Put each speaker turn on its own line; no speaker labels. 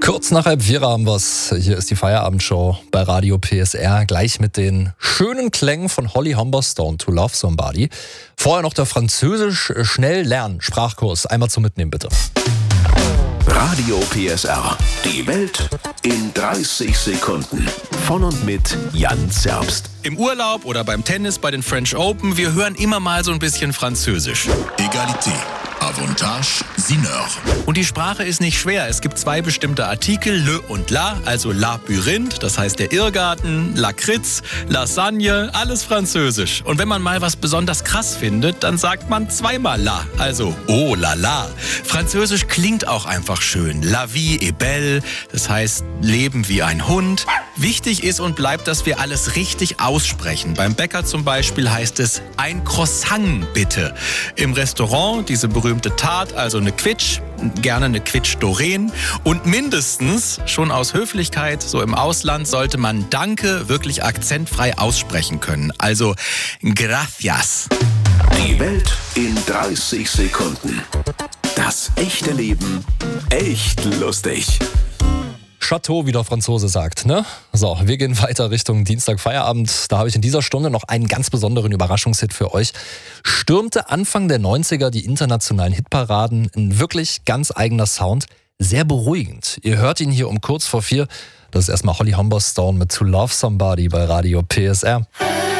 Kurz nach 3:30 haben wir's. Hier ist die Feierabendshow bei Radio PSR. Gleich mit den schönen Klängen von Holly Humberstone, To Love Somebody. Vorher noch der Französisch schnell lernen Sprachkurs. Einmal zum Mitnehmen bitte.
Radio PSR. Die Welt in 30 Sekunden. Von und mit Jan Zerbst.
Im Urlaub oder beim Tennis bei den French Open, wir hören immer mal so ein bisschen Französisch.
Égalité, Avantage, Sineur.
Und die Sprache ist nicht schwer. Es gibt 2 bestimmte Artikel, le und la, also Labyrinth, das heißt der Irrgarten, Lakritz, Lasagne, alles Französisch. Und wenn man mal was besonders krass findet, dann sagt man zweimal la, also oh la la. Französisch klingt auch einfach schön. La vie est belle, das heißt Leben wie ein Hund. Wichtig ist und bleibt, dass wir alles richtig aussprechen. Beim Bäcker zum Beispiel heißt es ein Croissant bitte. Im Restaurant diese berühmte Tarte, also eine Quitsch, gerne eine Quitsch Doreen. Und mindestens, schon aus Höflichkeit, so im Ausland, sollte man Danke wirklich akzentfrei aussprechen können. Also gracias.
Die Welt in 30 Sekunden. Das echte Leben echt lustig.
Chateau, wie der Franzose sagt, ne? So, wir gehen weiter Richtung Dienstag Feierabend. Da habe ich in dieser Stunde noch einen ganz besonderen Überraschungshit für euch. Stürmte Anfang der 90er die internationalen Hitparaden. Ein wirklich ganz eigener Sound. Sehr beruhigend. Ihr hört ihn hier um kurz vor 4. Das ist erstmal Holly Humberstone mit To Love Somebody bei Radio PSR.